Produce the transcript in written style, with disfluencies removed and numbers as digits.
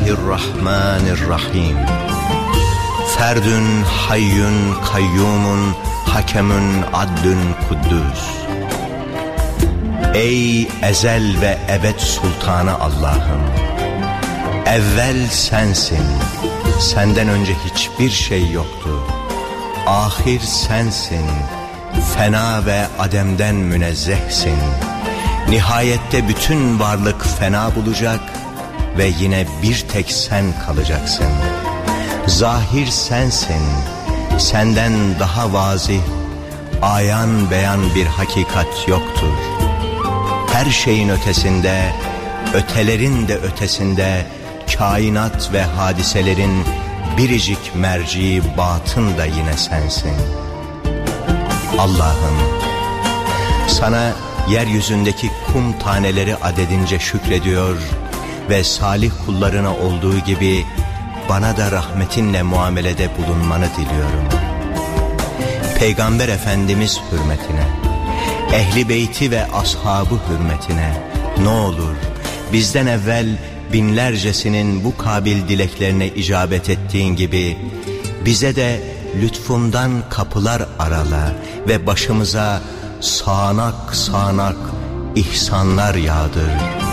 Bismillahirrahmanirrahim. Ferdün hayyün kayyumun hakemün adlün kuddüs. Ey ezel ve ebed sultanı Allah'ım, evvel sensin, senden önce hiçbir şey yoktu. Ahir sensin, fena ve ademden münezzehsin. Nihayette bütün varlık fena bulacak ve yine bir tek sen kalacaksın. Zahir sensin, senden daha vazih, ayan beyan bir hakikat yoktur. Her şeyin ötesinde, ötelerin de ötesinde, kainat ve hadiselerin biricik merci batın da yine sensin. Allah'ım, sana yeryüzündeki kum taneleri adedince şükrediyor ve salih kullarına olduğu gibi bana da rahmetinle muamelede bulunmanı diliyorum. Peygamber Efendimiz hürmetine, ehli beyti ve ashabı hürmetine ne olur bizden evvel binlercesinin bu kabil dileklerine icabet ettiğin gibi bize de lütfundan kapılar arala ve başımıza sağanak sağanak ihsanlar yağdır.